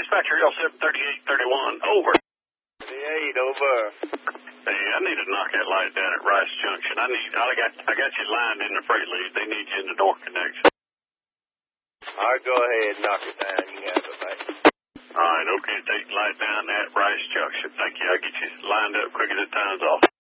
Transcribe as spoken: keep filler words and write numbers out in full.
Dispatcher L seven thirty-eight thirty-one, over. thirty-eight, over. Hey, I need to knock that light down at Rice Junction. I need, I got, I got you lined in the freight lead. They need you in the door connection. All right, go ahead, knock it down. You have it, mate. All right, okay, take the light down at Rice Junction. Thank you. I'll get you lined up quick as the time's off.